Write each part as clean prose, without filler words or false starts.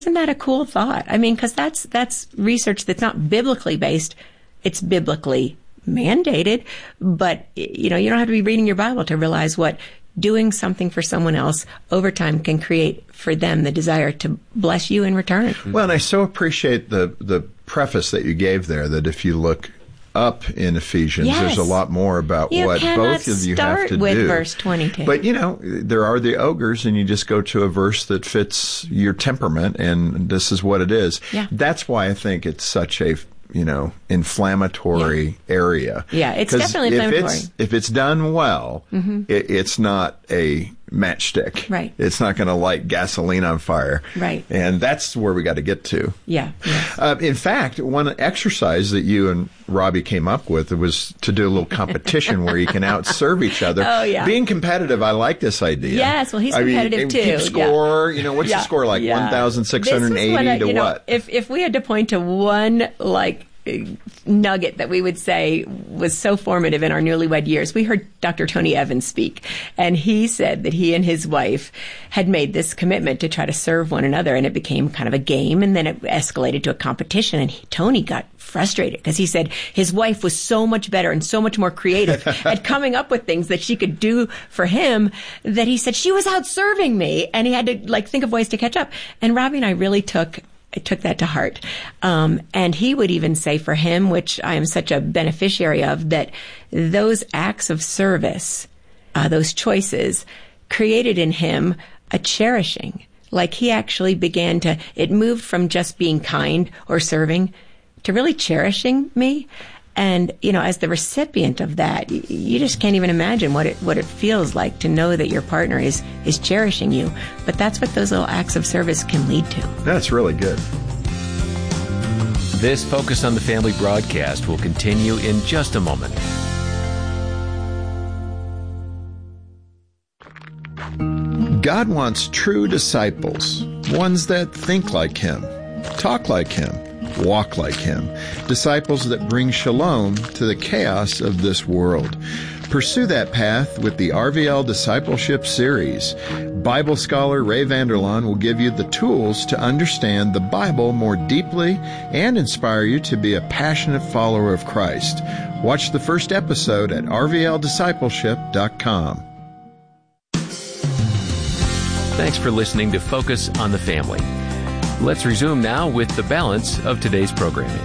Isn't that a cool thought? I mean, because that's research that's not biblically based. It's biblically mandated, but you don't have to be reading your Bible to realize what doing something for someone else over time can create for them the desire to bless you in return. Well, and I so appreciate the preface that you gave there, that if you look up in Ephesians, there's a lot more about what both of you have to do. With verse 22. But, there are the ogres, and you just go to a verse that fits your temperament, and this is what it is. Yeah. That's why I think it's such a, inflammatory area. Yeah, it's definitely inflammatory. If it's done well, it's not a matchstick. Right. It's not going to light gasoline on fire. Right. And that's where we got to get to. Yeah. In fact, one exercise that you and Robbie came up with was to do a little competition where you can outserve each other. Oh, yeah. Being competitive, I like this idea. Yes, well, he's competitive too. Keep score. What's the score like? 1,680 to what? If we had to point to one, nugget that we would say was so formative in our newlywed years, we heard Dr. Tony Evans speak, and he said that he and his wife had made this commitment to try to serve one another, and it became kind of a game, and then it escalated to a competition, and Tony got frustrated because he said his wife was so much better and so much more creative at coming up with things that she could do for him, that he said she was out serving me, and he had to think of ways to catch up. And Robbie and I really took that to heart. And he would even say for him, which I am such a beneficiary of, that those acts of service, those choices, created in him a cherishing. He actually began it moved from just being kind or serving to really cherishing me. And, as the recipient of that, you just can't even imagine what it feels like to know that your partner is cherishing you. But that's what those little acts of service can lead to. That's really good. This Focus on the Family broadcast will continue in just a moment. God wants true disciples, ones that think like Him, talk like Him, walk like Him, disciples that bring shalom to the chaos of this world. Pursue that path with the RVL Discipleship Series. Bible scholar Ray Vander Laan will give you the tools to understand the Bible more deeply and inspire you to be a passionate follower of Christ. Watch the first episode at rvldiscipleship.com. Thanks for listening to Focus on the Family. Let's resume now with the balance of today's programming.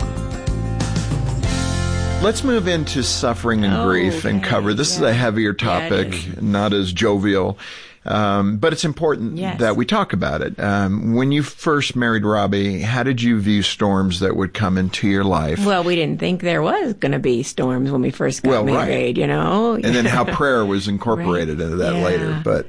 Let's move into suffering and grief and cover. This is a heavier topic, not as jovial, but it's important that we talk about it. When you first married Robbie, how did you view storms that would come into your life? Well, we didn't think there was going to be storms when we first got married, And then how prayer was incorporated into that later. But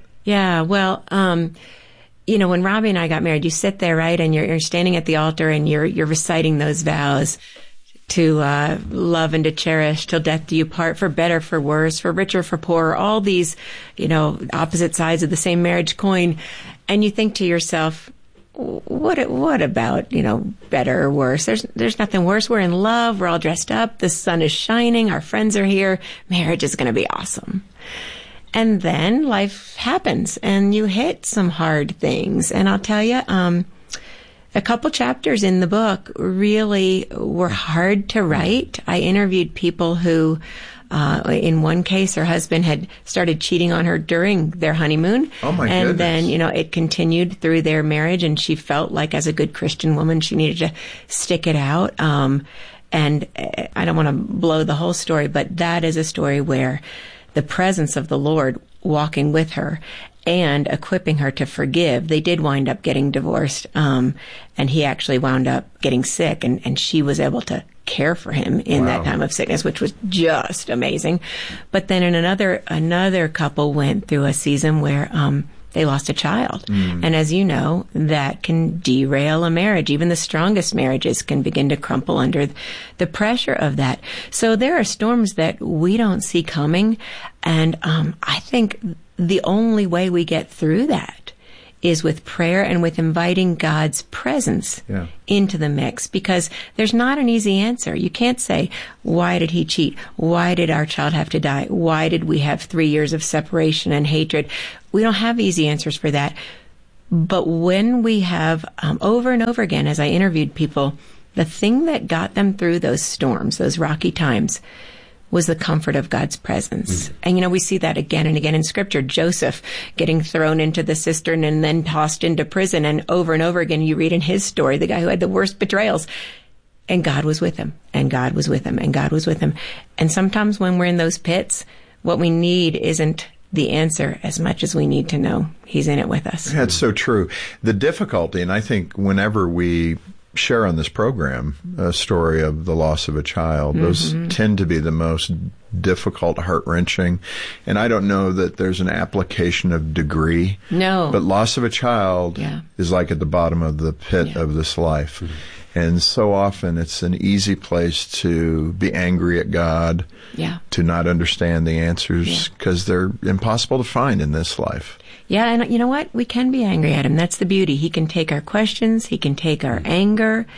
when Robbie and I got married, you sit there, right, and you're standing at the altar and you're reciting those vows to love and to cherish till death do you part, for better, for worse, for richer, for poorer, all these, opposite sides of the same marriage coin. And you think to yourself, what about, better or worse? There's nothing worse. We're in love. We're all dressed up. The sun is shining. Our friends are here. Marriage is going to be awesome. And then life happens and you hit some hard things. And I'll tell you, a couple chapters in the book really were hard to write. I interviewed people who, in one case, her husband had started cheating on her during their honeymoon. Oh my goodness. And then, it continued through their marriage, and she felt like, as a good Christian woman, she needed to stick it out. And I don't want to blow the whole story, but that is a story where the presence of the Lord walking with her and equipping her to forgive. They did wind up getting divorced, and he actually wound up getting sick, and she was able to care for him in that time of sickness, which was just amazing. But then another couple went through a season where they lost a child. And as you know, that can derail a marriage. Even the strongest marriages can begin to crumple under the pressure of that. So there are storms that we don't see coming. And I think the only way we get through that is with prayer and with inviting God's presence into the mix, because there's not an easy answer. You can't say, why did he cheat? Why did our child have to die? Why did we have 3 years of separation and hatred? We don't have easy answers for that. But when we have, over and over again, as I interviewed people, the thing that got them through those storms, those rocky times, was the comfort of God's presence. And, we see that again and again in Scripture. Joseph getting thrown into the cistern and then tossed into prison. And over again, you read in his story, the guy who had the worst betrayals. And God was with him, and God was with him, and God was with him. And sometimes when we're in those pits, what we need isn't the answer as much as we need to know He's in it with us. That's so true. The difficulty, and I think whenever we share on this program a story of the loss of a child, those tend to be the most difficult, heart-wrenching. And I don't know that there's an application of degree. No. But loss of a child is like at the bottom of the pit of this life. And so often it's an easy place to be angry at God, to not understand the answers because they're impossible to find in this life. Yeah, and you know what? We can be angry at Him. That's the beauty. He can take our questions. He can take our anger.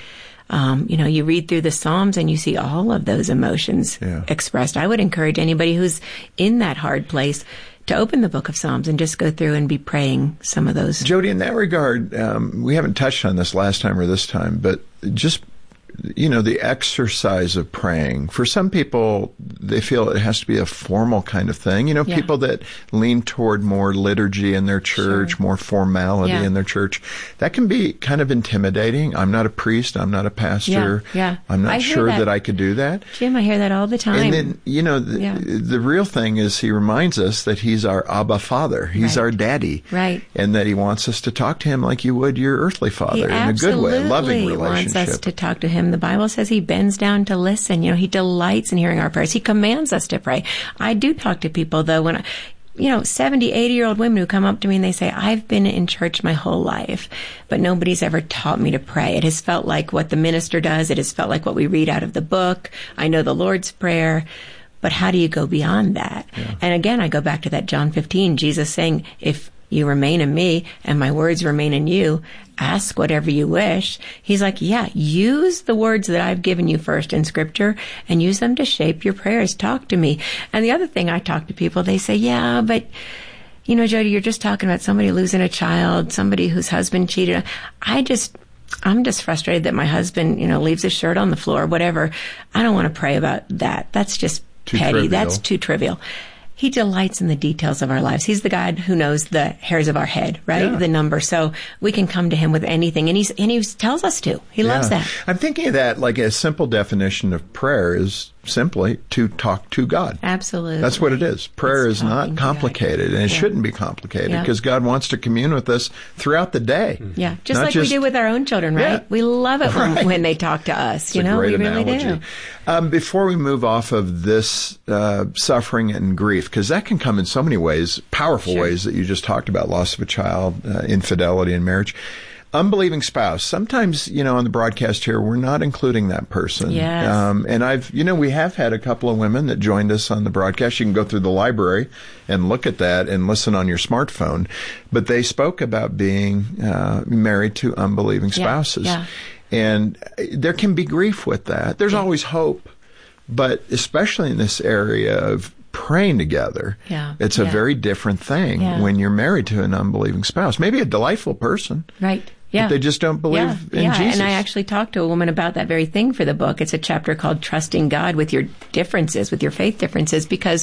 You read through the Psalms and you see all of those emotions expressed. I would encourage anybody who's in that hard place to open the book of Psalms and just go through and be praying some of those. Jody, in that regard, we haven't touched on this last time or this time, but just, the exercise of praying. For some people, they feel it has to be a formal kind of thing. People that lean toward more liturgy in their church, more formality in their church. That can be kind of intimidating. I'm not a priest. I'm not a pastor. I'm not sure that I could do that. Jim, I hear that all the time. And then, the real thing is He reminds us that He's our Abba Father. He's our daddy. Right. And that He wants us to talk to Him like you would your earthly father in a good way, a loving relationship. He wants us to talk to Him. The Bible says He bends down to listen. He delights in hearing our prayers. He commands us to pray. I do talk to people, though, when 70, 80-year-old women who come up to me and they say, I've been in church my whole life, but nobody's ever taught me to pray. It has felt like what the minister does. It has felt like what we read out of the book. I know the Lord's Prayer. But how do you go beyond that? Yeah. And again, I go back to that John 15, Jesus saying, if you remain in me and my words remain in you, ask whatever you wish. He's like, use the words that I've given you first in Scripture and use them to shape your prayers. Talk to me. And the other thing, I talk to people, they say, but Jody, you're just talking about somebody losing a child, somebody whose husband cheated. I'm just frustrated that my husband, leaves his shirt on the floor, whatever. I don't want to pray about that. That's just petty. Trivial. That's too trivial. He delights in the details of our lives. He's the God who knows the hairs of our head, right? Yeah. The number. So we can come to Him with anything. And he tells us to. He loves that. I'm thinking of that like a simple definition of prayer is simply to talk to God. Absolutely. That's what it is. Prayer is not complicated, and it shouldn't be complicated because God wants to commune with us throughout the day. Yeah, just like we do with our own children, right? Yeah. We love it when they talk to us. It's a great we analogy. Really do. Before we move off of this suffering and grief, because that can come in so many ways, powerful ways that you just talked about, loss of a child, infidelity in marriage. Unbelieving spouse. Sometimes, on the broadcast here, we're not including that person. Yes. And we have had a couple of women that joined us on the broadcast. You can go through the library and look at that and listen on your smartphone. But they spoke about being married to unbelieving spouses. Yeah. And there can be grief with that. There's always hope. But especially in this area of praying together, it's a very different thing when you're married to an unbelieving spouse. Maybe a delightful person. Right. Yeah. But they just don't believe in Jesus. And I actually talked to a woman about that very thing for the book. It's a chapter called Trusting God with your differences, with your faith differences, because,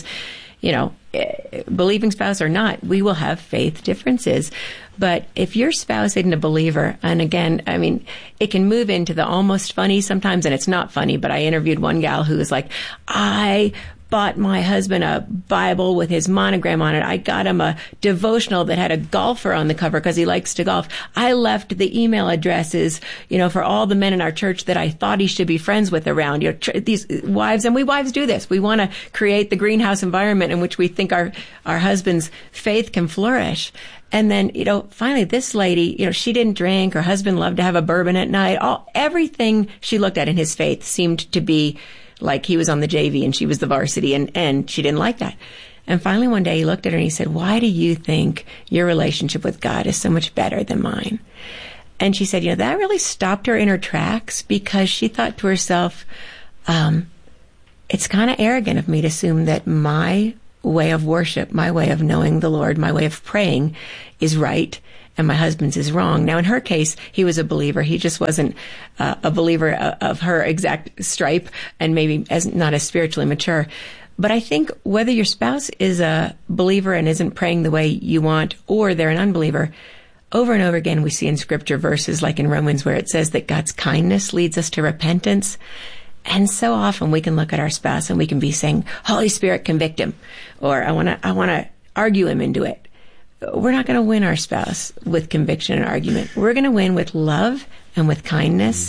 believing spouse or not, we will have faith differences. But if your spouse isn't a believer, and again, it can move into the almost funny sometimes, and it's not funny, but I interviewed one gal who was like, I bought my husband a Bible with his monogram on it. I got him a devotional that had a golfer on the cover because he likes to golf. I left the email addresses, for all the men in our church that I thought he should be friends with around. These wives, and we wives do this. We want to create the greenhouse environment in which we think our husband's faith can flourish. And then, finally this lady, she didn't drink. Her husband loved to have a bourbon at night. Everything she looked at in his faith seemed to be like he was on the JV and she was the varsity, and she didn't like that. And finally one day he looked at her and he said, why do you think your relationship with God is so much better than mine? And she said, that really stopped her in her tracks, because she thought to herself, it's kind of arrogant of me to assume that my way of worship, my way of knowing the Lord, my way of praying is right, and my husband's is wrong. Now, in her case, he was a believer. He just wasn't a believer of her exact stripe, and maybe not as spiritually mature. But I think whether your spouse is a believer and isn't praying the way you want, or they're an unbeliever, over and over again we see in Scripture verses like in Romans where it says that God's kindness leads us to repentance. And so often we can look at our spouse and we can be saying, Holy Spirit, convict him, or I want to argue him into it. We're not going to win our spouse with conviction and argument. We're going to win with love and with kindness,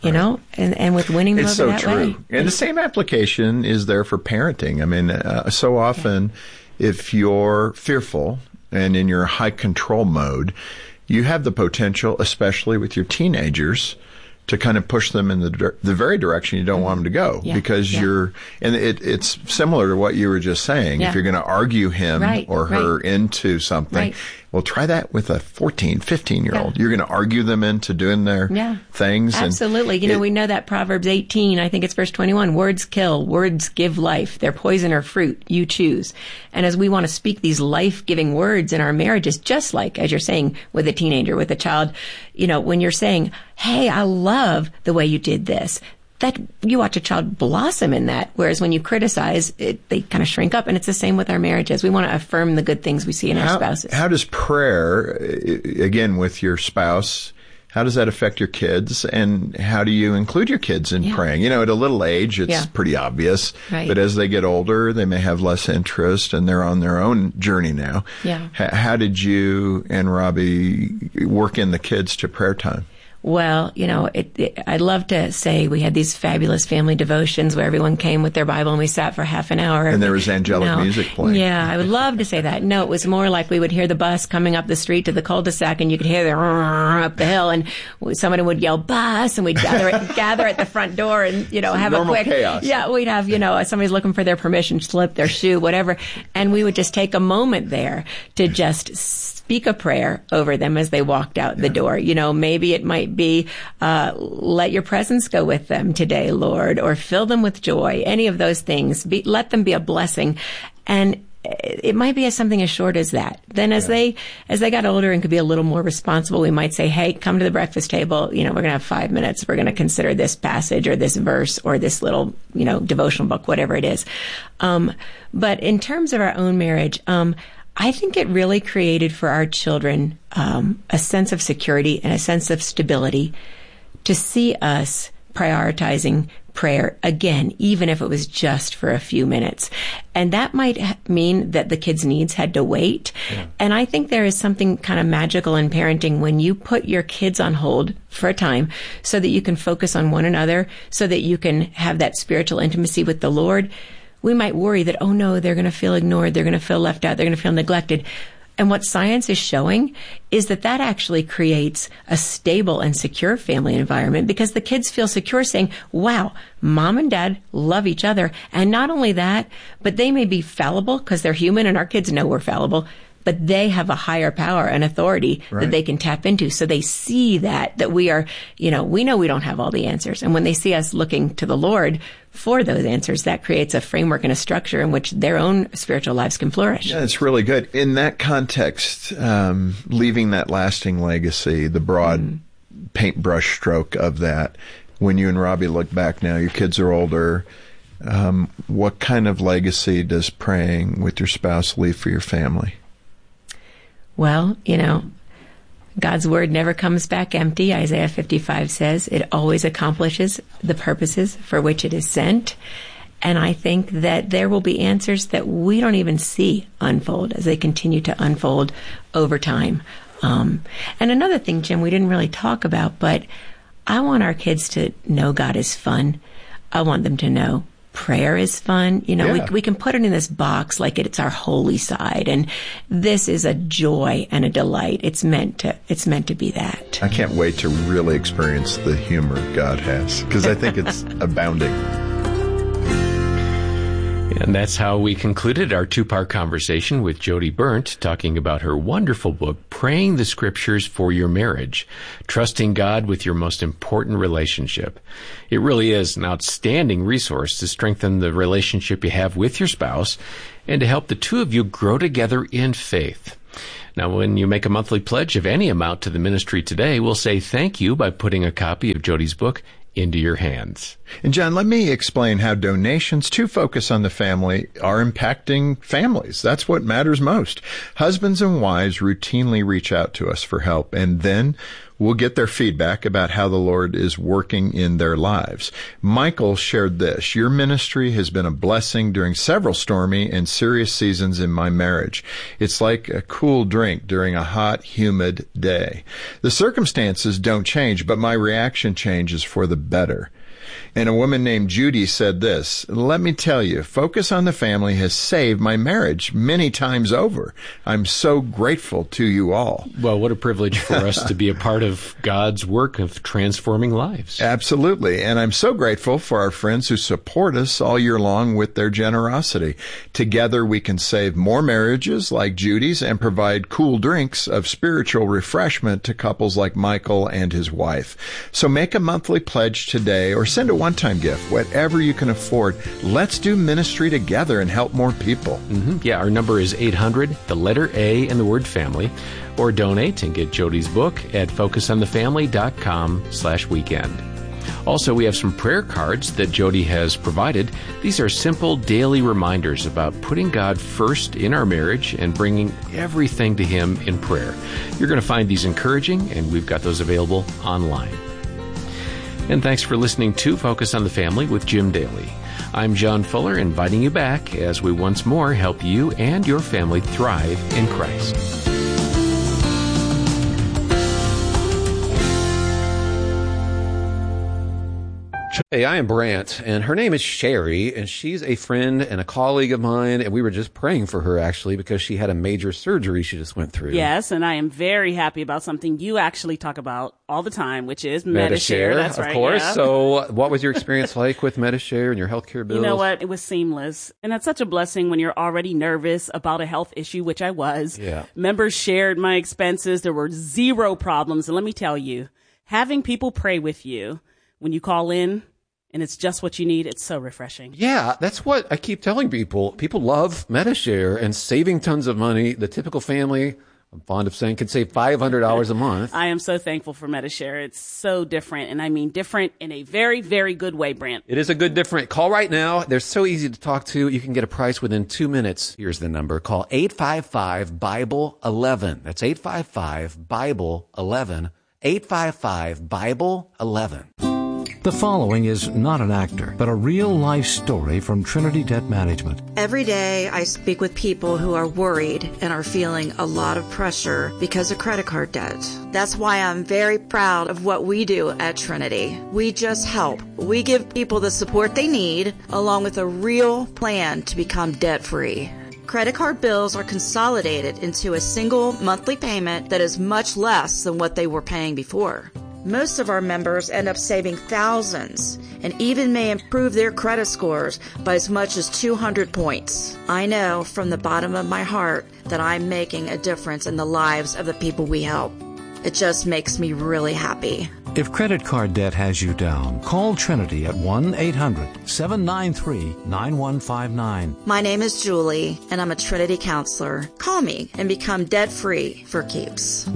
and with winning them over that way. It's so true. And the same application is there for parenting. I mean, so often if you're fearful and in your high control mode, you have the potential, especially with your teenagers, to kind of push them in the very direction you don't want them to go, because it's similar to what you were just saying. If you're going to argue him or her into something, well, try that with a 14, 15-year-old. You're going to argue them into doing their things. Absolutely. And we know that Proverbs 18, I think it's verse 21, words kill, words give life. They're poison or fruit, you choose. And as we want to speak these life-giving words in our marriages, just like, as you're saying, with a teenager, with a child, when you're saying, hey, I love the way you did this, that you watch a child blossom in that. Whereas when you criticize it, they kind of shrink up. And it's the same with our marriages. We want to affirm the good things we see in our spouses. How does prayer, again, with your spouse, how does that affect your kids? And how do you include your kids in praying? At a little age, it's pretty obvious. Right. But as they get older, they may have less interest and they're on their own journey now. Yeah. How did you and Robbie work in the kids to prayer time? Well, I'd love to say we had these fabulous family devotions where everyone came with their Bible and we sat for half an hour. And there was angelic music playing. Yeah, I would love to say that. No, it was more like we would hear the bus coming up the street to the cul-de-sac and you could hear the up the hill, and somebody would yell bus, and we'd gather at the front door and, have normal a quick chaos. Yeah, we'd have, somebody's looking for their permission slip, their shoe, whatever. And we would just take a moment there to just speak a prayer over them as they walked out the door. Maybe it might be, let your presence go with them today, Lord, or fill them with joy. Any of those things. Let them be a blessing. And it might be something as short as that. Then as they got older and could be a little more responsible, we might say, hey, come to the breakfast table. We're going to have 5 minutes. We're going to consider this passage or this verse or this little, devotional book, whatever it is. But in terms of our own marriage, I think it really created for our children a sense of security and a sense of stability to see us prioritizing prayer again, even if it was just for a few minutes. And that might mean that the kids' needs had to wait. Yeah. And I think there is something kind of magical in parenting when you put your kids on hold for a time so that you can focus on one another, so that you can have that spiritual intimacy with the Lord. We might worry that, oh no, they're going to feel ignored, they're going to feel left out, they're going to feel neglected. And what science is showing is that actually creates a stable and secure family environment, because the kids feel secure saying, wow, mom and dad love each other. And not only that, but they may be fallible because they're human and our kids know we're fallible, but they have a higher power and authority that they can tap into. So they see that we are, we know we don't have all the answers. And when they see us looking to the Lord for those answers, that creates a framework and a structure in which their own spiritual lives can flourish. Yeah, it's really good. In that context, leaving that lasting legacy, the broad paintbrush stroke of that, when you and Robbie look back now, your kids are older, what kind of legacy does praying with your spouse leave for your family? Well, God's word never comes back empty. Isaiah 55 says it always accomplishes the purposes for which it is sent. And I think that there will be answers that we don't even see unfold as they continue to unfold over time. And another thing, Jim, we didn't really talk about, but I want our kids to know God is fun. I want them to know prayer is fun. We can put it in this box like it's our holy side, and this is a joy and a delight. It's meant to be that. I can't wait to really experience the humor God has, because I think it's abounding. And that's how we concluded our two-part conversation with Jody Berndt, talking about her wonderful book, Praying the Scriptures for Your Marriage, Trusting God with Your Most Important Relationship. It really is an outstanding resource to strengthen the relationship you have with your spouse and to help the two of you grow together in faith. Now, when you make a monthly pledge of any amount to the ministry today, we'll say thank you by putting a copy of Jody's book into your hands. And John, let me explain how donations to Focus on the Family are impacting families. That's what matters most. Husbands and wives routinely reach out to us for help, and then we'll get their feedback about how the Lord is working in their lives. Michael shared this: "Your ministry has been a blessing during several stormy and serious seasons in my marriage. It's like a cool drink during a hot, humid day. The circumstances don't change, but my reaction changes for the better." And a woman named Judy said this: "Let me tell you, Focus on the Family has saved my marriage many times over. I'm so grateful to you all." Well, what a privilege for us to be a part of God's work of transforming lives. Absolutely. And I'm so grateful for our friends who support us all year long with their generosity. Together, we can save more marriages like Judy's and provide cool drinks of spiritual refreshment to couples like Michael and his wife. So make a monthly pledge today or send a one-time gift, whatever you can afford. Let's do ministry together and help more people. Yeah, our number is 800, the letter A and the word family, or donate and get Jody's book at focusonthefamily.com/weekend. Also, we have some prayer cards that Jody has provided. These are simple daily reminders about putting God first in our marriage and bringing everything to Him in prayer. You're going to find these encouraging, and we've got those available online. And thanks for listening to Focus on the Family with Jim Daly. I'm John Fuller, inviting you back as we once more help you and your family thrive in Christ. Hey, I am Brant, and her name is Sherry, and she's a friend and a colleague of mine, and we were just praying for her, actually, because she had a major surgery she just went through. Yes, and I am very happy about something you actually talk about all the time, which is Medi-Share. That's right, of course. Yeah. So what was your experience like with Medi-Share and your healthcare bills? You know what? It was seamless, and that's such a blessing when you're already nervous about a health issue, which I was. Yeah. Members shared my expenses. There were zero problems, and let me tell you, having people pray with you when you call in, and it's just what you need, it's so refreshing. Yeah, that's what I keep telling people. People love Medi-Share and saving tons of money. The typical family, I'm fond of saying, can save $500 a month. I am so thankful for Medi-Share. It's so different, and I mean different in a very, very good way, Brant. It is a good different. Call right now. They're so easy to talk to. You can get a price within 2 minutes. Here's the number. Call 855-BIBLE-11. That's 855-BIBLE-11. 855-BIBLE-11. The following is not an actor, but a real-life story from Trinity Debt Management. Every day I speak with people who are worried and are feeling a lot of pressure because of credit card debt. That's why I'm very proud of what we do at Trinity. We just help. We give people the support they need, along with a real plan to become debt-free. Credit card bills are consolidated into a single monthly payment that is much less than what they were paying before. Most of our members end up saving thousands and even may improve their credit scores by as much as 200 points. I know from the bottom of my heart that I'm making a difference in the lives of the people we help. It just makes me really happy. If credit card debt has you down, call Trinity at 1-800-793-9159. My name is Julie, and I'm a Trinity counselor. Call me and become debt-free for keeps.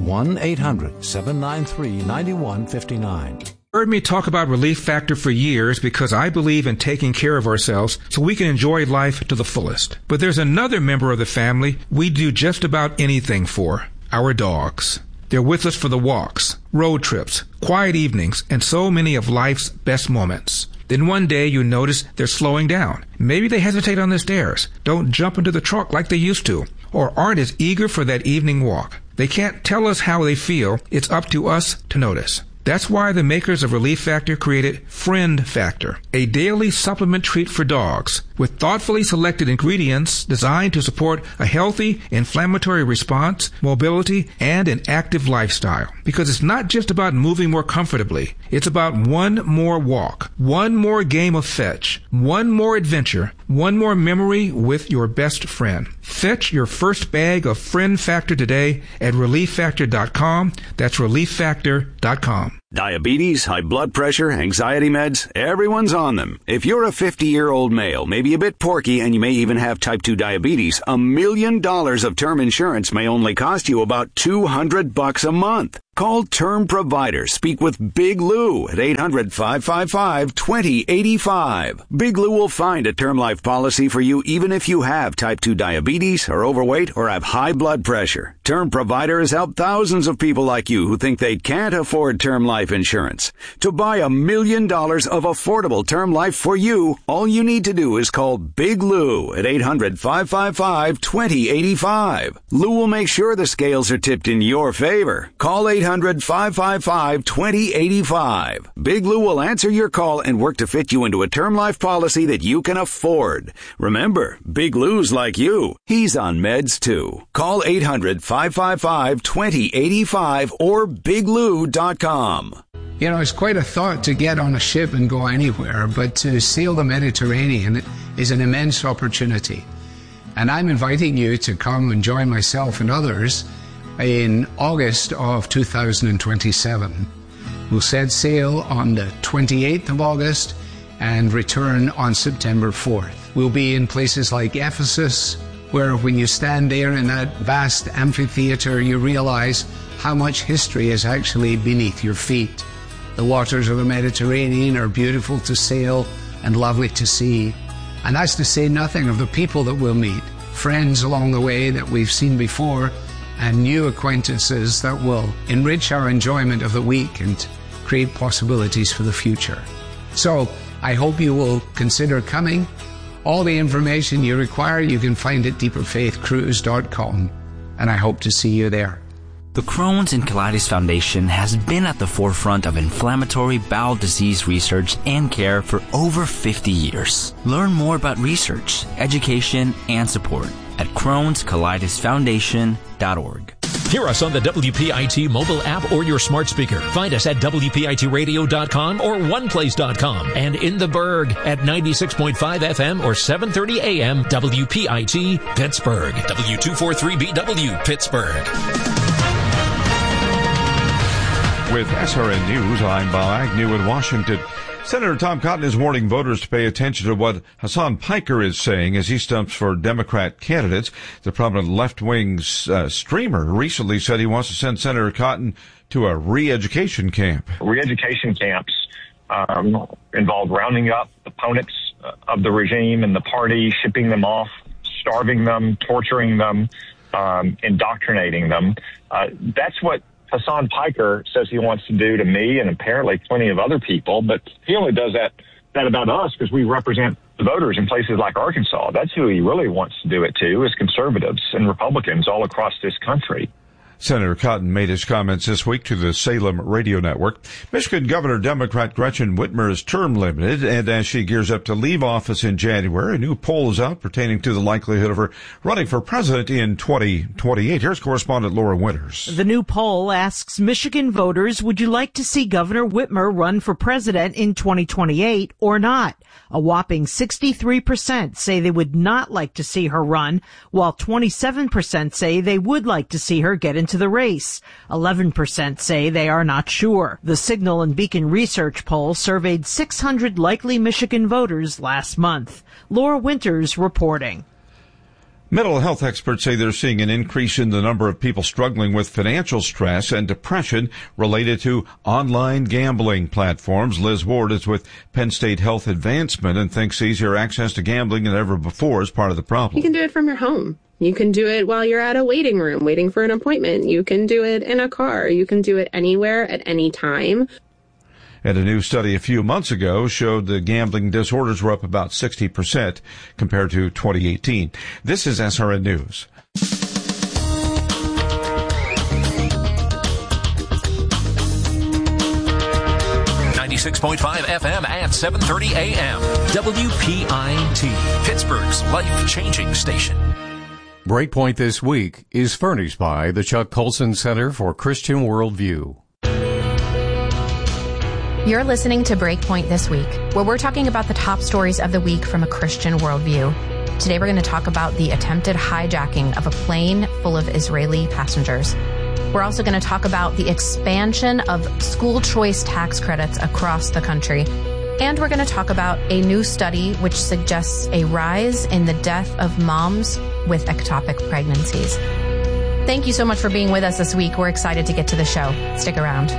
1-800-793-9159. Heard me talk about Relief Factor for years because I believe in taking care of ourselves so we can enjoy life to the fullest. But there's another member of the family we do just about anything for: our dogs. They're with us for the walks, road trips, quiet evenings, and so many of life's best moments. Then one day you notice they're slowing down. Maybe they hesitate on the stairs, don't jump into the truck like they used to, or aren't as eager for that evening walk. They can't tell us how they feel. It's up to us to notice. That's why the makers of Relief Factor created Friend Factor, a daily supplement treat for dogs with thoughtfully selected ingredients designed to support a healthy inflammatory response, mobility, and an active lifestyle. Because it's not just about moving more comfortably. It's about one more walk, one more game of fetch, one more adventure, one more memory with your best friend. Fetch your first bag of Friend Factor today at ReliefFactor.com. That's ReliefFactor.com. Diabetes, high blood pressure, anxiety meds, everyone's on them. If you're a 50-year-old male, maybe a bit porky, and you may even have type 2 diabetes, $1 million of term insurance may only cost you about $200 a month. Call Term Provider. Speak with Big Lou at 800-555-2085. Big Lou will find a term life policy for you even if you have type 2 diabetes, are overweight, or have high blood pressure. Term Provider has helped thousands of people like you who think they can't afford term life insurance. To buy $1 million of affordable term life for you, all you need to do is call Big Lou at 800-555-2085. Lou will make sure the scales are tipped in your favor. Call 800-555-2085. Big Lou will answer your call and work to fit you into a term life policy that you can afford. Remember, Big Lou's like you. He's on meds too. Call 800-555-2085 or biglou.com. You know, it's quite a thought to get on a ship and go anywhere, but to sail the Mediterranean is an immense opportunity. And I'm inviting you to come and join myself and others in August of 2027. We'll set sail on the 28th of August and return on September 4th. We'll be in places like Ephesus, where when you stand there in that vast amphitheater, you realize how much history is actually beneath your feet. The waters of the Mediterranean are beautiful to sail and lovely to see. And that's to say nothing of the people that we'll meet, friends along the way that we've seen before, and new acquaintances that will enrich our enjoyment of the week and create possibilities for the future. So I hope you will consider coming. All the information you require you can find at deeperfaithcruise.com, and I hope to see you there. The Crohn's and Colitis Foundation has been at the forefront of inflammatory bowel disease research and care for over 50 years. Learn more about research, education, and support at Crohn'sColitisFoundation.org. Hear us on the WPIT mobile app or your smart speaker. Find us at WPITradio.com or OnePlace.com. And in the Berg at 96.5 FM or 730 AM, WPIT Pittsburgh. W243BW Pittsburgh. With SRN News, I'm Bob Agnew in Washington. Senator Tom Cotton is warning voters to pay attention to what Hassan Piker is saying as he stumps for Democrat candidates. The prominent left-wing streamer recently said he wants to send Senator Cotton to a re-education camp. Re-education camps involve rounding up opponents of the regime and the party, shipping them off, starving them, torturing them, indoctrinating them. That's what Hassan Piker says he wants to do to me and apparently plenty of other people, but he only does that about us because we represent the voters in places like Arkansas. That's who he really wants to do it to, is conservatives and Republicans all across this country. Senator Cotton made his comments this week to the Salem Radio Network. Michigan Governor Democrat Gretchen Whitmer is term limited, and as she gears up to leave office in January, a new poll is out pertaining to the likelihood of her running for president in 2028. Here's correspondent Laura Winters. The new poll asks Michigan voters, would you like to see Governor Whitmer run for president in 2028 or not? A whopping 63% say they would not like to see her run, while 27% say they would like to see her get into the race. 11% say they are not sure. The Signal and Beacon Research poll surveyed 600 likely Michigan voters last month. Laura Winters reporting. Mental health experts say they're seeing an increase in the number of people struggling with financial stress and depression related to online gambling platforms. Liz Ward is with Penn State Health Advancement and thinks easier access to gambling than ever before is part of the problem. You can do it from your home. You can do it while you're at a waiting room waiting for an appointment. You can do it in a car. You can do it anywhere at any time. And a new study a few months ago showed the gambling disorders were up about 60% compared to 2018. This is SRN News. 96.5 FM and 730 AM. WPIT, Pittsburgh's life-changing station. Breakpoint this week is furnished by the Chuck Colson Center for Christian Worldview. You're listening to Breakpoint This Week, where we're talking about the top stories of the week from a Christian worldview. Today we're going to talk about the attempted hijacking of a plane full of Israeli passengers. We're also going to talk about the expansion of school choice tax credits across the country. And we're going to talk about a new study which suggests a rise in the death of moms with ectopic pregnancies. Thank you so much for being with us this week. We're excited to get to the show. Stick around.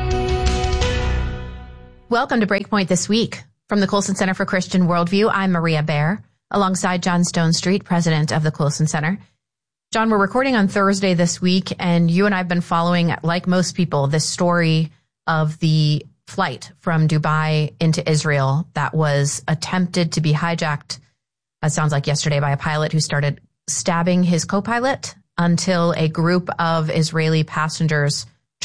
Welcome to Breakpoint This Week. From the Colson Center for Christian Worldview, I'm Maria Baer, alongside John Stonestreet, president of the Colson Center. John, we're recording on Thursday this week, and you and I have been following, like most people, this story of the flight from Dubai into Israel that was attempted to be hijacked, it sounds like yesterday, by a pilot who started stabbing his co-pilot until a group of Israeli passengers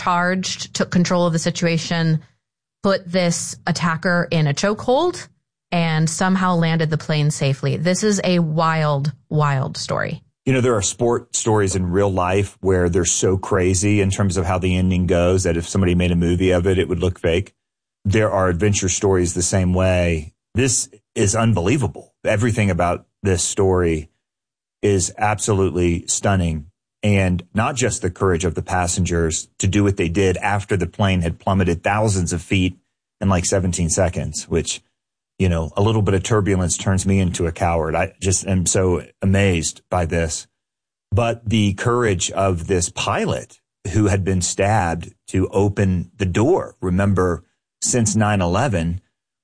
took control of the situation, put this attacker in a chokehold, and somehow landed the plane safely. This is a wild, wild story. You know, there are sport stories in real life where they're so crazy in terms of how the ending goes that if somebody made a movie of it, it would look fake. There are adventure stories the same way. This is unbelievable. Everything about this story is absolutely stunning. And not just the courage of the passengers to do what they did after the plane had plummeted thousands of feet in like 17 seconds, which, you know, a little bit of turbulence turns me into a coward. I just am so amazed by this. But the courage of this pilot who had been stabbed to open the door. Remember, since 9/11,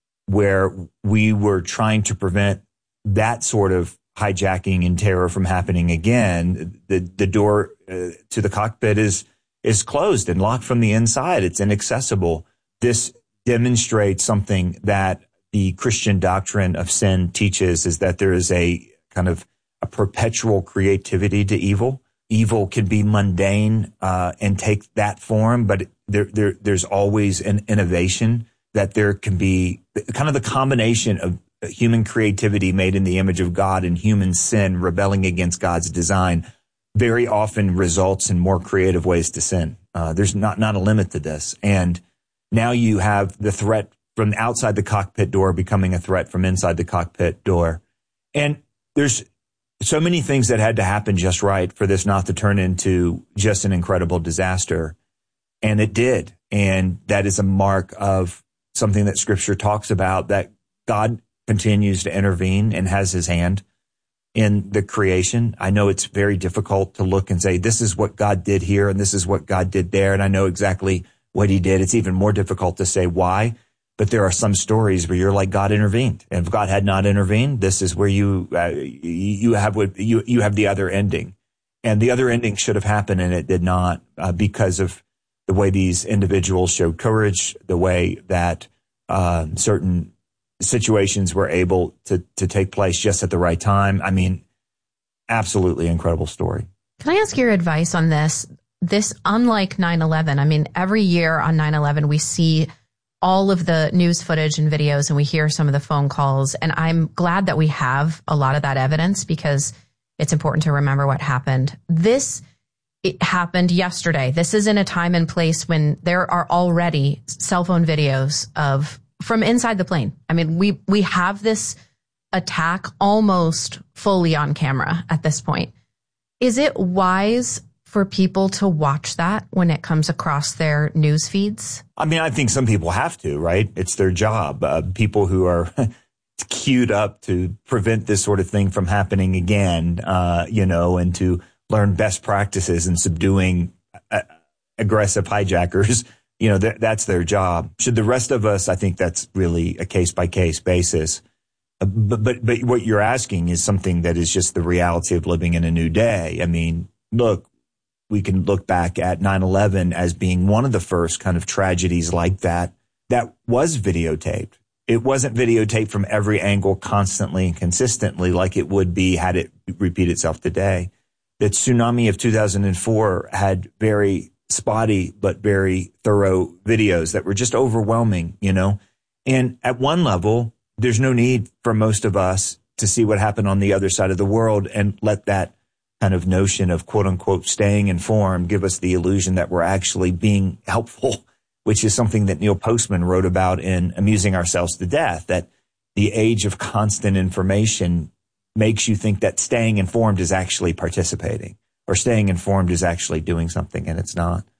where we were trying to prevent that sort of hijacking and terror from happening again, the door to the cockpit is closed and locked from the inside. It's inaccessible. This demonstrates something that the Christian doctrine of sin teaches, is that there is a kind of a perpetual creativity to evil. Evil can be mundane and take that form, but there's always an innovation, that there can be kind of the combination of human creativity made in the image of God and human sin rebelling against God's design very often results in more creative ways to sin. There's not a limit to this. And now you have the threat from outside the cockpit door becoming a threat from inside the cockpit door. And there's so many things that had to happen just right for this not to turn into just an incredible disaster. And it did. And that is a mark of something that Scripture talks about, that God continues to intervene and has his hand in the creation. I know it's very difficult to look and say, this is what God did here and this is what God did there, and I know exactly what he did. It's even more difficult to say why, but there are some stories where you're like, God intervened. And if God had not intervened, this is where you have the other ending. And the other ending should have happened, and it did not, because of the way these individuals showed courage, the way that certain situations were able to take place just at the right time. I mean, absolutely incredible story. Can I ask your advice on this? This, unlike 9/11, I mean, every year on 9/11, we see all of the news footage and videos, and we hear some of the phone calls. And I'm glad that we have a lot of that evidence, because it's important to remember what happened. It happened yesterday. This is in a time and place when there are already cell phone videos from inside the plane. I mean, we have this attack almost fully on camera at this point. Is it wise for people to watch that when it comes across their news feeds? I mean, I think some people have to, right? It's their job. People who are queued up to prevent this sort of thing from happening again, and to learn best practices in subduing aggressive hijackers. That's their job. Should the rest of us, I think that's really a case-by-case basis. But what you're asking is something that is just the reality of living in a new day. I mean, look, we can look back at 9/11 as being one of the first kind of tragedies like that was videotaped. It wasn't videotaped from every angle constantly and consistently like it would be had it repeat itself today. The tsunami of 2004 had very spotty but very thorough videos that were just overwhelming, And at one level, there's no need for most of us to see what happened on the other side of the world and let that kind of notion of quote unquote staying informed give us the illusion that we're actually being helpful, which is something that Neil Postman wrote about in Amusing Ourselves to Death, that the age of constant information makes you think that staying informed is actually participating, or staying informed is actually doing something, and it's not.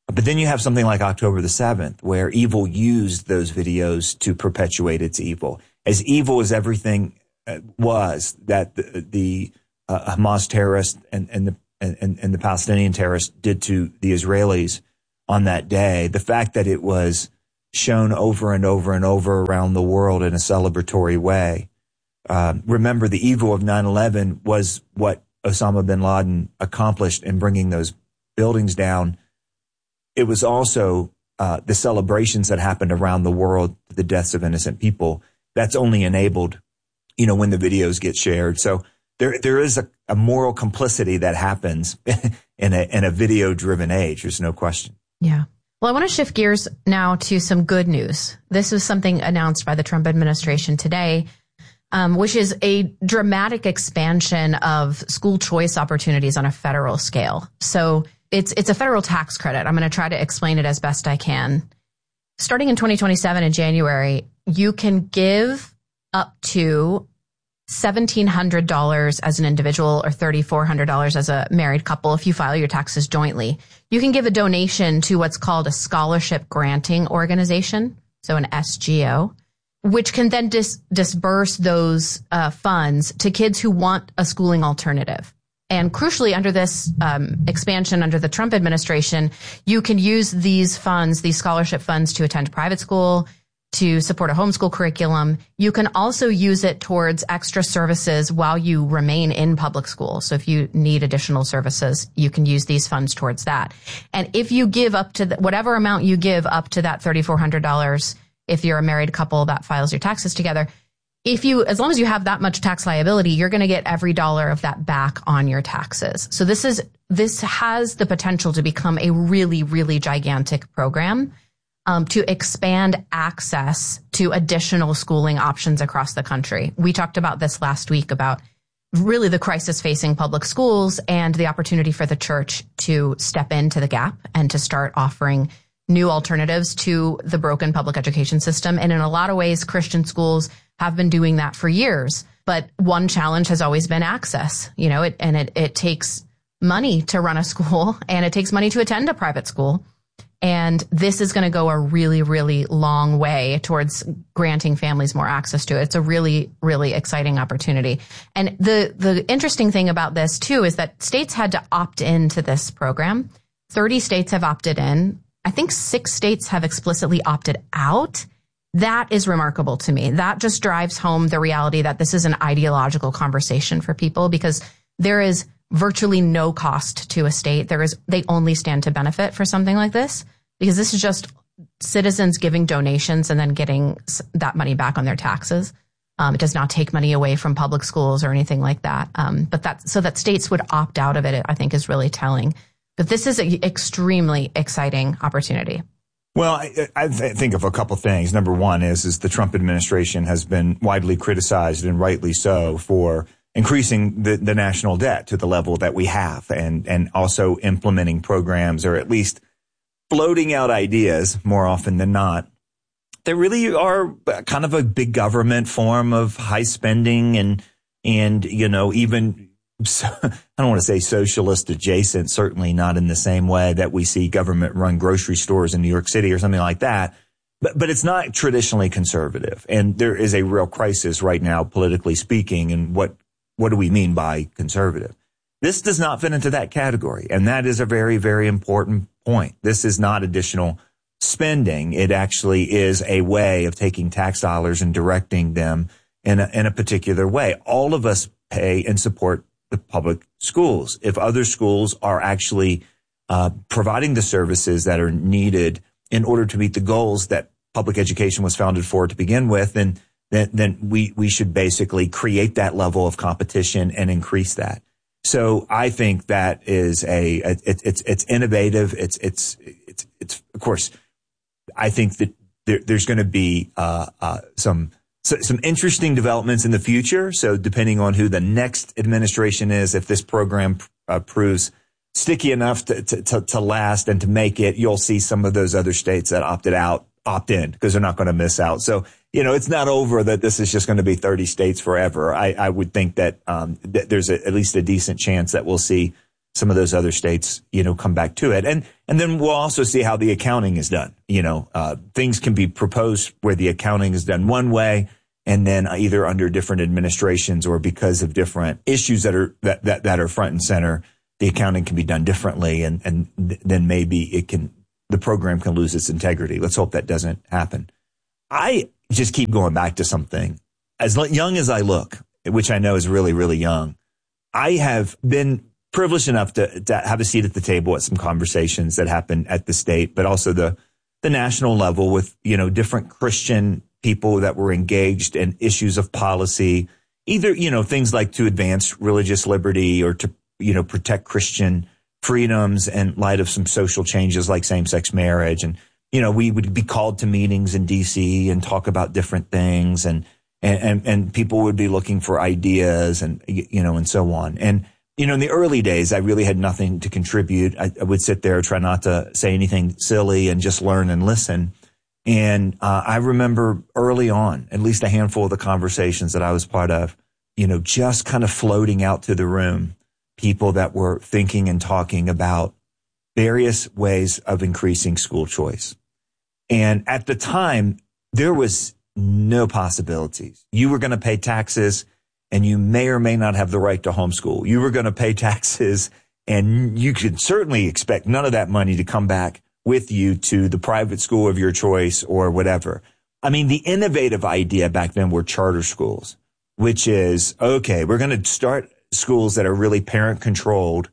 But then you have something like October the 7th, where evil used those videos to perpetuate its evil. As evil as everything was that the Hamas terrorists and the Palestinian terrorists did to the Israelis on that day, the fact that it was shown over and over and over around the world in a celebratory way. Remember, the evil of 9/11 was what Osama bin Laden accomplished in bringing those buildings down. It was also the celebrations that happened around the world, the deaths of innocent people. That's only enabled, when the videos get shared. So there is a moral complicity that happens in a video-driven age. There's no question. Yeah. Well, I want to shift gears now to some good news. This was something announced by the Trump administration today, which is a dramatic expansion of school choice opportunities on a federal scale. So it's a federal tax credit. I'm going to try to explain it as best I can. Starting in 2027 in January, you can give up to $1,700 as an individual or $3,400 as a married couple if you file your taxes jointly. You can give a donation to what's called a scholarship granting organization, so an SGO, which can then disburse those funds to kids who want a schooling alternative. And crucially, under this expansion under the Trump administration, you can use these funds, these scholarship funds, to attend private school, to support a homeschool curriculum. You can also use it towards extra services while you remain in public school. So if you need additional services, you can use these funds towards that. And if you give up to whatever amount you give up to that $3,400, if you're a married couple that files your taxes together, as long as you have that much tax liability, you're going to get every dollar of that back on your taxes. So this has the potential to become a really, really gigantic program to expand access to additional schooling options across the country. We talked about this last week about really the crisis facing public schools and the opportunity for the church to step into the gap and to start offering new alternatives to the broken public education system. And in a lot of ways, Christian schools have been doing that for years. But one challenge has always been access. It takes money to run a school, and it takes money to attend a private school. And this is going to go a really, really long way towards granting families more access to it. It's a really, really exciting opportunity. And the interesting thing about this, too, is that states had to opt into this program. 30 states have opted in. I think 6 states have explicitly opted out. That is remarkable to me. That just drives home the reality that this is an ideological conversation for people, because there is virtually no cost to a state. They only stand to benefit for something like this, because this is just citizens giving donations and then getting that money back on their taxes. It does not take money away from public schools or anything like that. So that states would opt out of it, I think, is really telling. But this is an extremely exciting opportunity. Well, I think of a couple things. Number one is the Trump administration has been widely criticized, and rightly so, for increasing the national debt to the level that we have, and also implementing programs, or at least floating out ideas more often than not, that really are kind of a big government form of high spending and even, I don't want to say socialist adjacent, certainly not in the same way that we see government run grocery stores in New York City or something like that. But it's not traditionally conservative. And there is a real crisis right now, politically speaking. And what do we mean by conservative? This does not fit into that category. And that is a very, very important point. This is not additional spending. It actually is a way of taking tax dollars and directing them in a particular way. All of us pay and support the public schools. If other schools are actually providing the services that are needed in order to meet the goals that public education was founded for to begin with, then we should basically create that level of competition and increase that. So I think that is it's innovative. It's of course, I think that there's going to be some interesting developments in the future. So depending on who the next administration is, if this program proves sticky enough to last and to make it, you'll see some of those other states that opted out opt in, because they're not going to miss out. So, it's not over that this is just going to be 30 states forever. I would think that there's at least a decent chance that we'll see some of those other states, come back to it. And then we'll also see how the accounting is done. Things can be proposed where the accounting is done one way, and then either under different administrations or because of different issues that are front and center, the accounting can be done differently. And then maybe the program can lose its integrity. Let's hope that doesn't happen. I just keep going back to something. As young as I look, which I know is really, really young, I have been privileged enough to have a seat at the table at some conversations that happen at the state, but also the national level with, different Christian people that were engaged in issues of policy, either, things like to advance religious liberty or to, protect Christian freedoms in light of some social changes like same-sex marriage. And, we would be called to meetings in DC and talk about different things, and people would be looking for ideas and, and so on. And, in the early days, I really had nothing to contribute. I would sit there, try not to say anything silly and just learn and listen. And I remember early on, at least a handful of the conversations that I was part of, just kind of floating out to the room, people that were thinking and talking about various ways of increasing school choice. And at the time, there was no possibilities. You were going to pay taxes, and you may or may not have the right to homeschool. You were going to pay taxes, and you could certainly expect none of that money to come back with you to the private school of your choice or whatever. I mean, the innovative idea back then were charter schools, which is, okay, we're going to start schools that are really parent controlled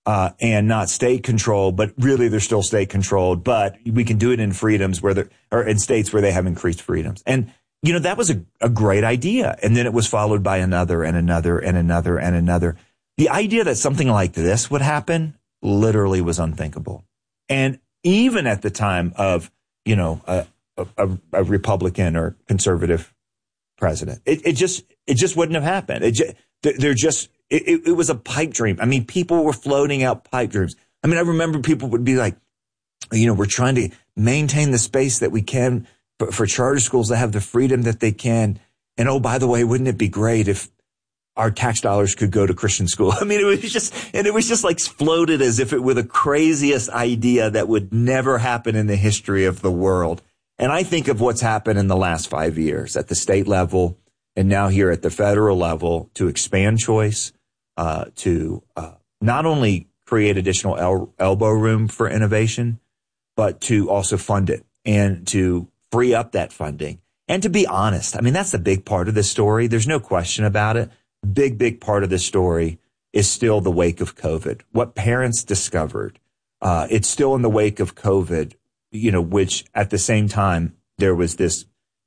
and not state controlled, but really they're still state controlled, but we can do it in freedoms or in states where they have increased freedoms. And, that was a great idea. And then it was followed by another and another and another and another. The idea that something like this would happen literally was unthinkable. And even at the time of, a Republican or conservative president, it just wouldn't have happened. It was a pipe dream. I mean, people were floating out pipe dreams. I mean, I remember people would be like, we're trying to maintain the space that we can for charter schools to have the freedom that they can. And oh, by the way, wouldn't it be great if our tax dollars could go to Christian school? I mean, it was just like floated as if it were the craziest idea that would never happen in the history of the world. And I think of what's happened in the last 5 years at the state level and now here at the federal level to expand choice, to not only create additional elbow room for innovation, but to also fund it and to free up that funding. And to be honest, I mean, that's the big part of this story. There's no question about it. Big part of this story is still the wake of COVID. What parents discovered, it's still in the wake of COVID, which at the same time, there was this,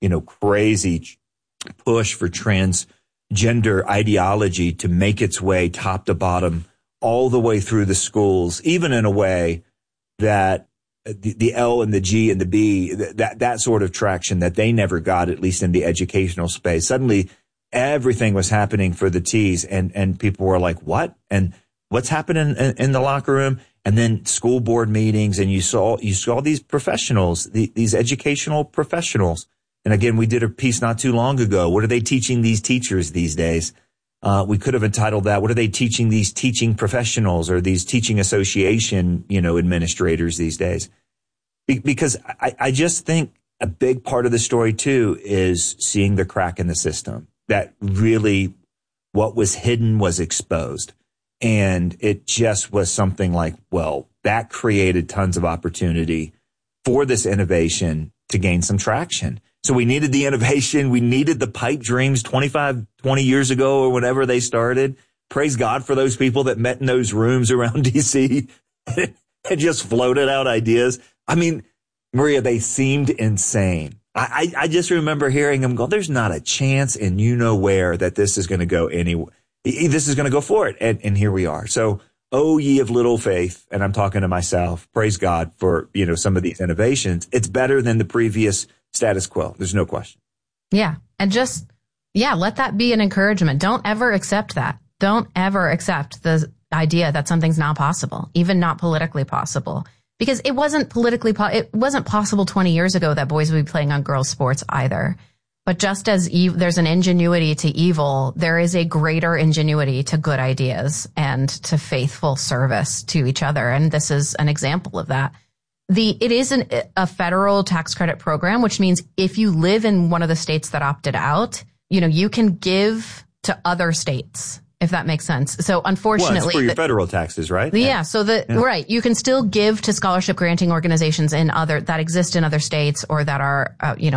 crazy push for transgender ideology to make its way top to bottom all the way through the schools, even in a way that the L and the G and the B, that sort of traction that they never got, at least in the educational space. Suddenly, everything was happening for the T's, and people were like, what? And what's happening in the locker room? And then school board meetings, and you saw these professionals, these educational professionals. And again, we did a piece not too long ago. What are they teaching these teachers these days? We could have entitled that, what are they teaching these teaching professionals or these teaching association, administrators these days? Because I just think a big part of the story too is seeing the crack in the system, that really what was hidden was exposed. And it just was something like, well, that created tons of opportunity for this innovation to gain some traction. So we needed the innovation. We needed the pipe dreams 20 years ago or whenever they started. Praise God for those people that met in those rooms around DC and just floated out ideas. I mean, Maria, they seemed insane. I just remember hearing them go, there's not a chance in where that this is going to go anywhere. This is going to go for it. And here we are. So, oh, ye of little faith. And I'm talking to myself. Praise God for, some of these innovations. It's better than the previous status quo. There's no question. Yeah. And let that be an encouragement. Don't ever accept that. Don't ever accept the idea that something's not possible, even not politically possible. Because it wasn't possible 20 years ago that boys would be playing on girls' sports either. But just as there's an ingenuity to evil, there is a greater ingenuity to good ideas and to faithful service to each other. And this is an example of that. It is a federal tax credit program, which means if you live in one of the states that opted out, you can give to other states, if that makes sense. So unfortunately, it's for your federal taxes, right? Yeah. Right. You can still give to scholarship granting organizations that exist in other states or that are,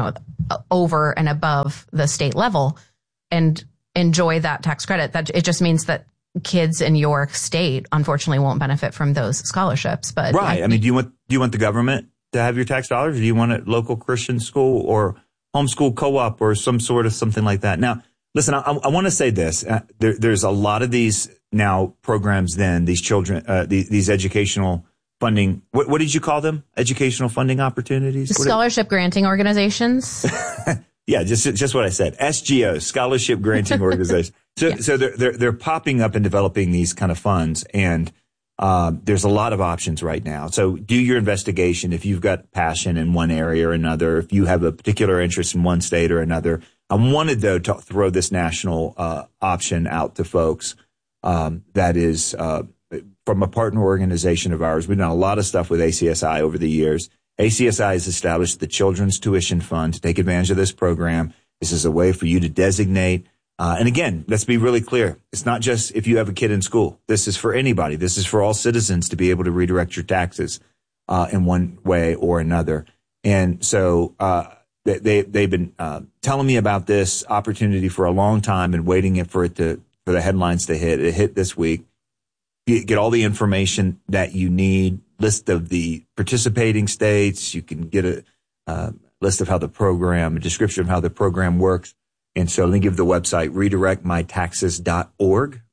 over and above the state level and enjoy that tax credit. That it just means that kids in your state, unfortunately, won't benefit from those scholarships. But right. Do you want the government to have your tax dollars? Or do you want a local Christian school or homeschool co-op or some sort of something like that? Now, listen, I want to say this. There's a lot of these now programs. These children, these educational funding. What did you call them? Educational funding opportunities. Scholarship granting organizations. Yeah, just what I said. SGO, scholarship granting organization. So they're popping up and developing these kind of funds, and there's a lot of options right now. So do your investigation if you've got passion in one area or another, if you have a particular interest in one state or another. I wanted, though, to throw this national option out to folks that is from a partner organization of ours. We've done a lot of stuff with ACSI over the years. ACSI has established the Children's Tuition Fund to take advantage of this program. This is a way for you to designate. And again, let's be really clear. It's not just if you have a kid in school. This is for anybody. This is for all citizens to be able to redirect your taxes in one way or another. And so they've been telling me about this opportunity for a long time and waiting for the headlines to hit. It hit this week. Get all the information that you need. List of the participating states. You can get a list of a description of how the program works. And so let me give the website, redirectmytaxes.org,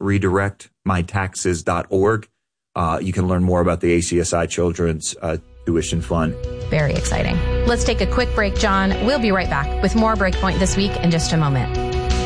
redirectmytaxes.org. You can learn more about the ACSI Children's Tuition Fund. Very exciting. Let's take a quick break, John. We'll be right back with more Breakpoint This Week in just a moment.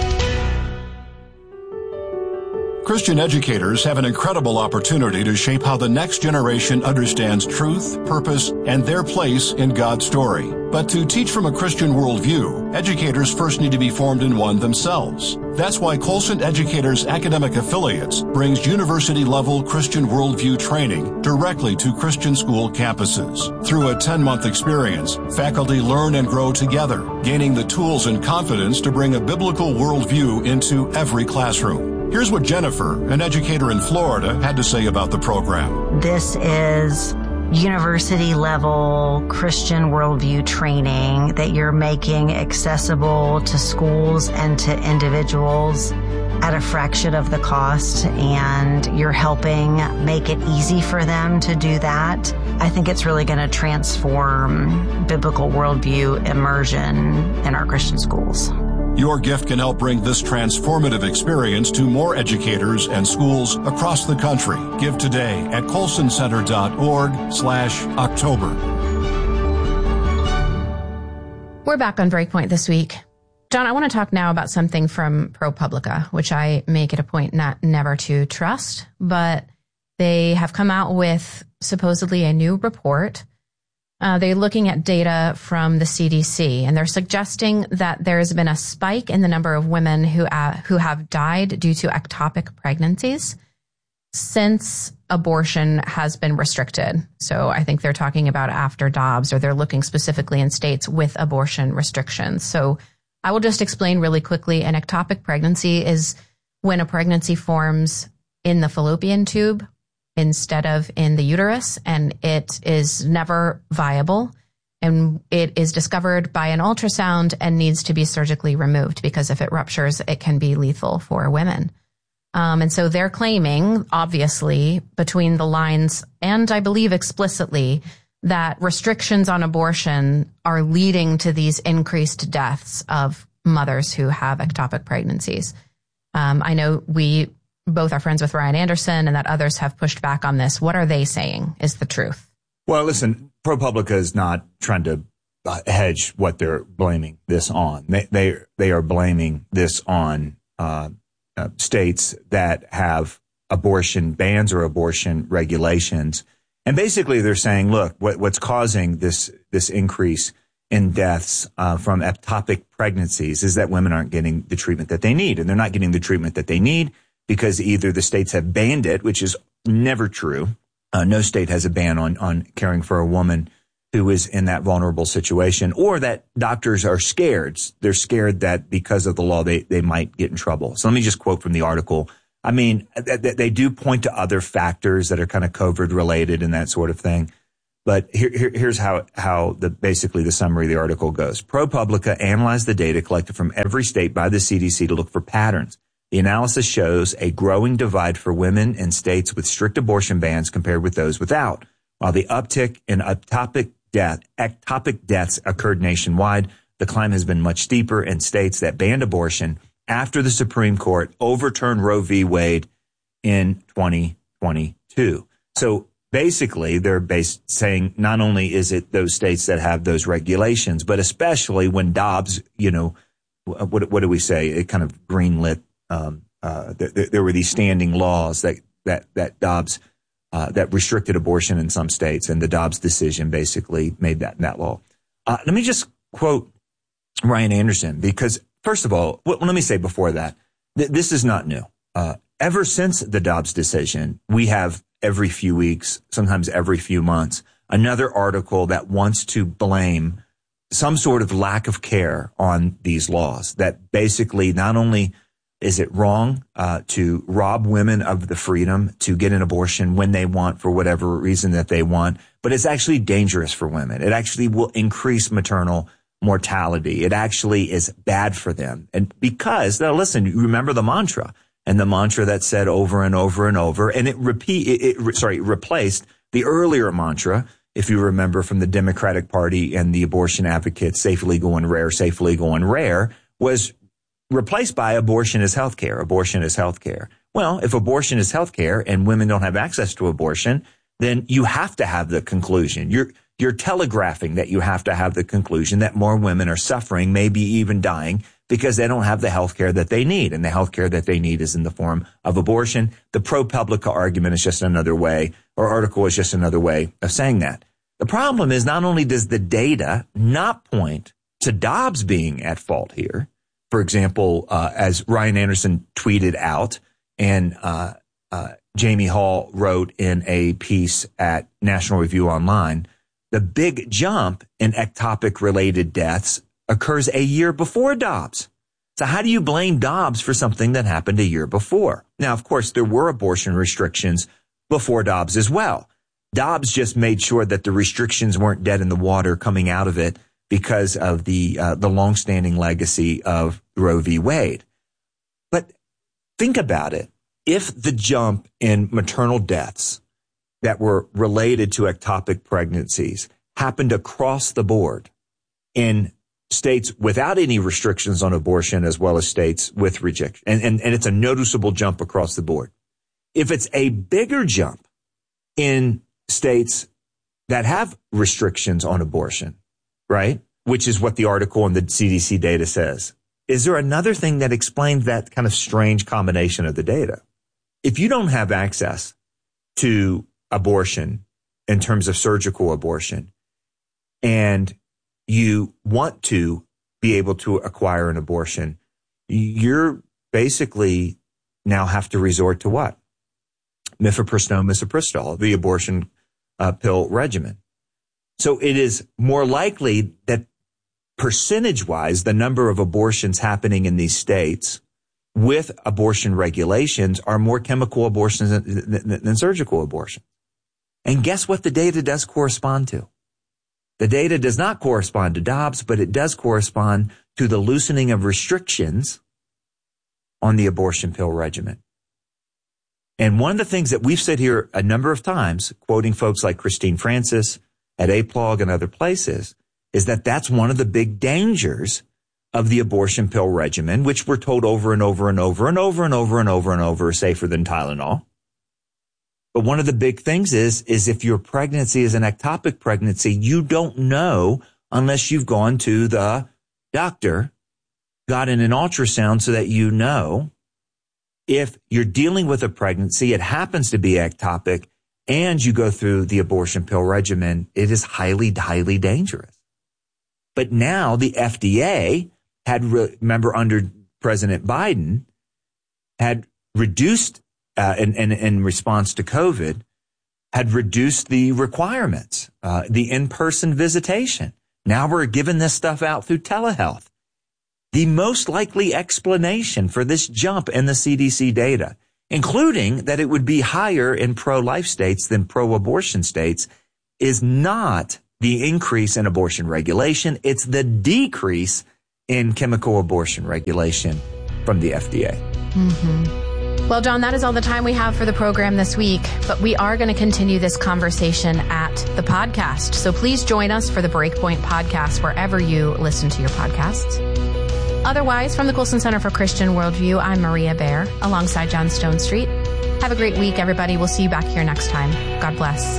Christian educators have an incredible opportunity to shape how the next generation understands truth, purpose, and their place in God's story. But to teach from a Christian worldview, educators first need to be formed in one themselves. That's why Colson Educators Academic Affiliates brings university-level Christian worldview training directly to Christian school campuses. Through a 10-month experience, faculty learn and grow together, gaining the tools and confidence to bring a biblical worldview into every classroom. Here's what Jennifer, an educator in Florida, had to say about the program. This is university-level Christian worldview training that you're making accessible to schools and to individuals at a fraction of the cost, and you're helping make it easy for them to do that. I think it's really going to transform biblical worldview immersion in our Christian schools. Your gift can help bring this transformative experience to more educators and schools across the country. Give today at colsoncenter.org/October. We're back on Breakpoint This Week. John, I want to talk now about something from ProPublica, which I make it a point never to trust, but they have come out with supposedly a new report. They're looking at data from the CDC, and they're suggesting that there has been a spike in the number of women who have died due to ectopic pregnancies since abortion has been restricted. So I think they're talking about after Dobbs, or they're looking specifically in states with abortion restrictions. So I will just explain really quickly. An ectopic pregnancy is when a pregnancy forms in the fallopian tube instead of in the uterus, and it is never viable, and it is discovered by an ultrasound and needs to be surgically removed, because if it ruptures, it can be lethal for women. And so they're claiming, obviously, between the lines, and I believe explicitly, that restrictions on abortion are leading to these increased deaths of mothers who have ectopic pregnancies. I know we both are friends with Ryan Anderson, and that others have pushed back on this. What are they saying is the truth? Well, listen, ProPublica is not trying to hedge what they're blaming this on. They are blaming this on states that have abortion bans or abortion regulations. And basically they're saying, look, what's causing this increase in deaths from ectopic pregnancies is that women aren't getting the treatment that they need. And they're not getting the treatment that they need because either the states have banned it, which is never true. No state has a ban on caring for a woman who is in that vulnerable situation, or that doctors are scared. They're scared that because of the law, they might get in trouble. So let me just quote from the article. I mean, they do point to other factors that are kind of COVID related and that sort of thing. But here's how basically the summary of the article goes. ProPublica analyzed the data collected from every state by the CDC to look for patterns. The analysis shows a growing divide for women in states with strict abortion bans compared with those without. While the uptick in ectopic deaths occurred nationwide, the climb has been much steeper in states that banned abortion after the Supreme Court overturned Roe v. Wade in 2022. So basically, they're saying not only is it those states that have those regulations, but especially when Dobbs, what do we say? It kind of greenlit. There were these standing laws that Dobbs that restricted abortion in some states, and the Dobbs decision basically made that law. Let me just quote Ryan Anderson, because first of all, let me say before that, this is not new. Ever since the Dobbs decision, we have every few weeks, sometimes every few months, another article that wants to blame some sort of lack of care on these laws, that basically not only is it wrong to rob women of the freedom to get an abortion when they want for whatever reason that they want, but it's actually dangerous for women. It actually will increase maternal mortality. It actually is bad for them. And because, now listen, you remember the mantra, and the mantra that said over and over and over, and it replaced the earlier mantra, if you remember, from the Democratic Party and the abortion advocates, safe, legal, and rare, was replaced by abortion is healthcare. Abortion is healthcare. Well, if abortion is healthcare and women don't have access to abortion, then you have to have the conclusion. You're telegraphing that you have to have the conclusion that more women are suffering, maybe even dying, because they don't have the healthcare that they need. And the healthcare that they need is in the form of abortion. The ProPublica argument is just another way, or article is just another way of saying that. The problem is not only does the data not point to Dobbs being at fault here. For example, as Ryan Anderson tweeted out, and Jamie Hall wrote in a piece at National Review Online, the big jump in ectopic-related deaths occurs a year before Dobbs. So how do you blame Dobbs for something that happened a year before? Now, of course, there were abortion restrictions before Dobbs as well. Dobbs just made sure that the restrictions weren't dead in the water coming out of it because of the longstanding legacy of Roe v. Wade. But think about it. If the jump in maternal deaths that were related to ectopic pregnancies happened across the board in states without any restrictions on abortion as well as states with rejection, and it's a noticeable jump across the board. If it's a bigger jump in states that have restrictions on abortion, right, which is what the article in the CDC data says, is there another thing that explains that kind of strange combination of the data? If you don't have access to abortion in terms of surgical abortion, and you want to be able to acquire an abortion, you're basically now have to resort to what? Mifepristone, misoprostol, the abortion pill regimen. So it is more likely that percentage-wise, the number of abortions happening in these states with abortion regulations are more chemical abortions than surgical abortion. And guess what the data does correspond to? The data does not correspond to Dobbs, but it does correspond to the loosening of restrictions on the abortion pill regimen. And one of the things that we've said here a number of times, quoting folks like Christine Francis at APLOG and other places, is that that's one of the big dangers of the abortion pill regimen, which we're told over and over and over and over and over and over and over is safer than Tylenol. But one of the big things is if your pregnancy is an ectopic pregnancy, you don't know unless you've gone to the doctor, gotten an ultrasound so that you know if you're dealing with a pregnancy, it happens to be ectopic, and you go through the abortion pill regimen, it is highly, highly dangerous. But now the FDA remember under President Biden, had reduced, in response to COVID, had reduced the requirements, the in-person visitation. Now we're giving this stuff out through telehealth. The most likely explanation for this jump in the CDC data, including that it would be higher in pro-life states than pro-abortion states, is not the increase in abortion regulation. It's the decrease in chemical abortion regulation from the FDA. Mm-hmm. Well, John, that is all the time we have for the program this week, but we are going to continue this conversation at the podcast. So please join us for the Breakpoint podcast wherever you listen to your podcasts. Otherwise, from the Colson Center for Christian Worldview, I'm Maria Bear, alongside John Stonestreet. Have a great week, everybody. We'll see you back here next time. God bless.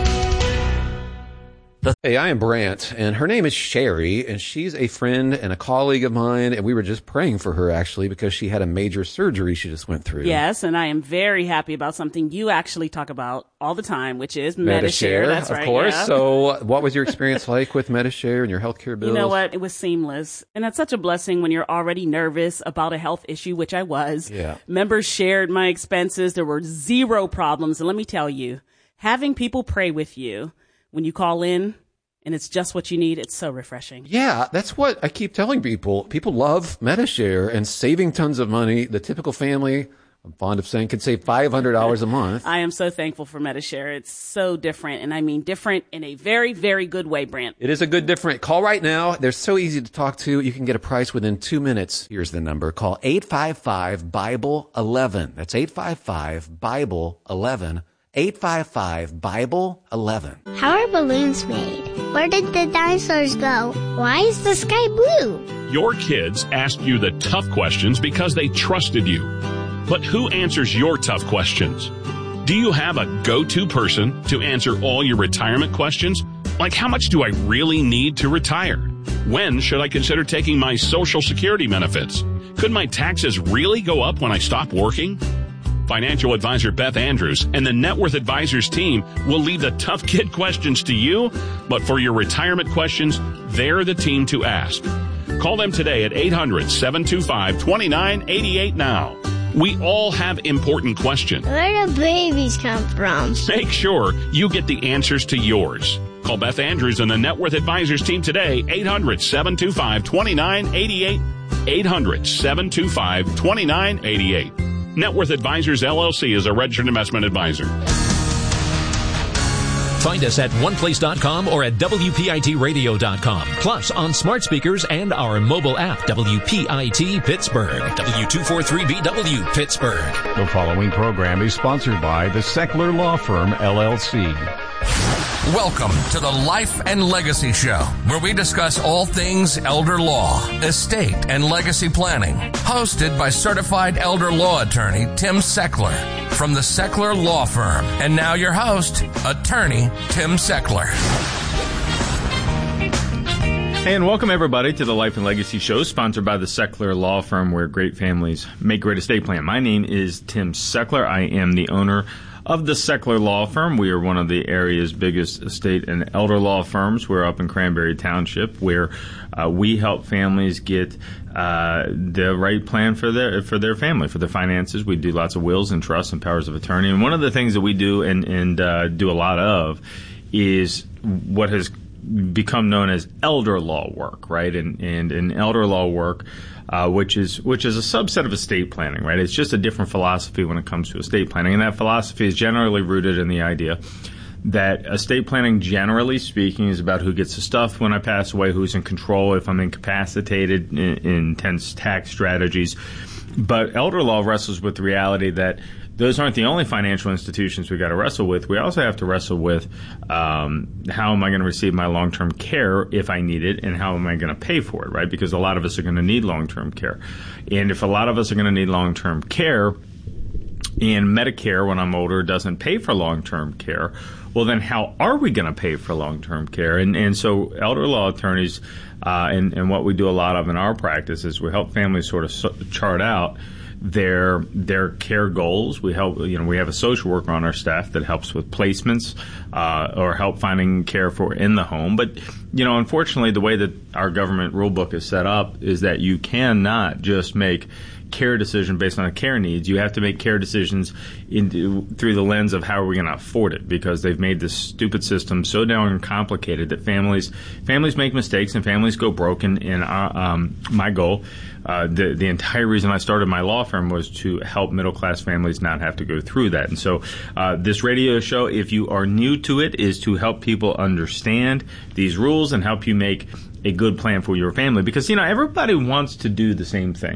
Hey, I am Brant, and her name is Sherry, and she's a friend and a colleague of mine, and we were just praying for her, actually, because she had a major surgery she just went through. Yes, and I am very happy about something you actually talk about all the time, which is Medi-Share. That's right. Of course. Yeah. So what was your experience like with Medi-Share and your healthcare bills? You know what? It was seamless. And that's such a blessing when you're already nervous about a health issue, which I was. Yeah. Members shared my expenses. There were zero problems. And let me tell you, having people pray with you when you call in, and it's just what you need, it's so refreshing. Yeah, that's what I keep telling people. People love Medi-Share and saving tons of money. The typical family, I'm fond of saying, can save $500 a month. I am so thankful for Medi-Share. It's so different, and I mean different in a very, very good way, Brant. It is a good different. Call right now. They're so easy to talk to. You can get a price within 2 minutes. Here's the number. Call 855-BIBLE-11. That's 855-BIBLE-11. 855-BIBLE-11. How are balloons made? Where did the dinosaurs go? Why is the sky blue? Your kids asked you the tough questions because they trusted you. But who answers your tough questions? Do you have a go-to person to answer all your retirement questions? Like, how much do I really need to retire? When should I consider taking my Social Security benefits? Could my taxes really go up when I stop working? Financial advisor Beth Andrews and the Net Worth Advisors team will leave the tough kid questions to you, but for your retirement questions, they're the team to ask. Call them today at 800-725-2988 now. We all have important questions. Where do babies come from? Make sure you get the answers to yours. Call Beth Andrews and the Net Worth Advisors team today, 800-725-2988, 800-725-2988. Net Worth Advisors, LLC is a registered investment advisor. Find us at oneplace.com or at WPITradio.com. Plus on smart speakers and our mobile app, WPIT Pittsburgh, W243BW Pittsburgh. The following program is sponsored by the Seckler Law Firm, LLC. Welcome to the Life and Legacy Show, where we discuss all things elder law, estate, and legacy planning. Hosted by certified elder law attorney Tim Seckler from the Seckler Law Firm. And now your host, attorney Tim Seckler. Hey, and welcome everybody to the Life and Legacy Show, sponsored by the Seckler Law Firm, where great families make great estate plan. My name is Tim Seckler. I am the owner of the Seckler Law Firm. We are one of the area's biggest estate and elder law firms. We're up in Cranberry Township, where we help families get the right plan for their family, for their finances. We do lots of wills and trusts and powers of attorney. And one of the things that we do and do a lot of is what has become known as elder law work, right? And in elder law work, which is a subset of estate planning, right? It's just a different philosophy when it comes to estate planning. And that philosophy is generally rooted in the idea that estate planning, generally speaking, is about who gets the stuff when I pass away, who's in control, if I'm incapacitated, intense tax strategies. But elder law wrestles with the reality that those aren't the only financial institutions we got to wrestle with. We also have to wrestle with how am I going to receive my long-term care if I need it, and how am I going to pay for it, right? Because a lot of us are going to need long-term care. And if a lot of us are going to need long-term care, and Medicare, when I'm older, doesn't pay for long-term care, well, then how are we going to pay for long-term care? And so elder law attorneys, and what we do a lot of in our practice is we help families sort of chart out their care goals. We help, we have a social worker on our staff that helps with placements, or help finding care for in the home. But unfortunately, the way that our government rule book is set up is that you cannot just make care decision based on care needs. You have to make care decisions through the lens of how are we going to afford it, because they've made this stupid system so darn complicated that families make mistakes and families go broken. And my goal, the entire reason I started my law firm, was to help middle class families not have to go through that. And so this radio show, if you are new to it, is to help people understand these rules and help you make a good plan for your family, because everybody wants to do the same thing.